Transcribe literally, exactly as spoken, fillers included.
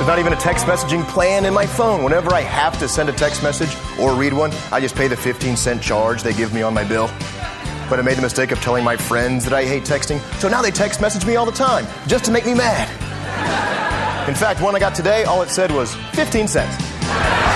There's not even a text messaging plan in my phone. Whenever I have to send a text message or read one, I just pay the fifteen cent charge they give me on my bill. But I made the mistake of telling my friends that I hate texting, so now they text message me all the time, just to make me mad. In fact, one I got today, all it said was fifteen cents.